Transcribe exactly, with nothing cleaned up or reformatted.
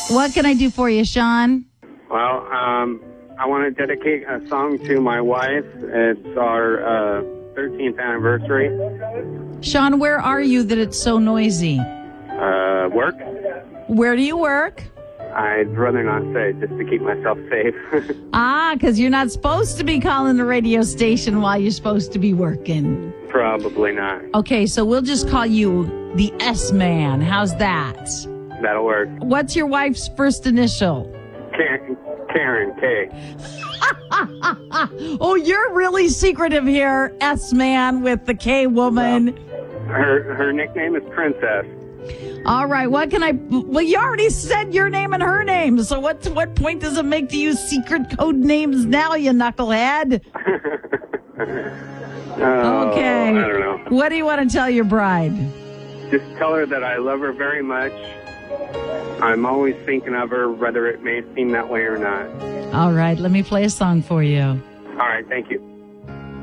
What can I do for you, Sean? Well, um, I want to dedicate a song to my wife. It's our uh, thirteenth anniversary. Sean, where are you that it's so noisy? Uh, work. Where do you work? I'd rather not say, just to keep myself safe. Ah, because you're not supposed to be calling the radio station while you're supposed to be working. Probably not. Okay, so we'll just call you the S-Man. How's that? That'll work. What's your wife's first initial? Karen, Karen K. Oh, you're really secretive here, S-Man with the K-woman. Well, her her nickname is Princess. All right, what can I... Well, you already said your name and her name, so what, what point does it make to use secret code names now, you knucklehead? Oh, Okay. I don't know. What do you want to tell your bride? Just tell her that I love her very much. I'm always thinking of her, whether it may seem that way or not. All right, let me play a song for you. All right, thank you.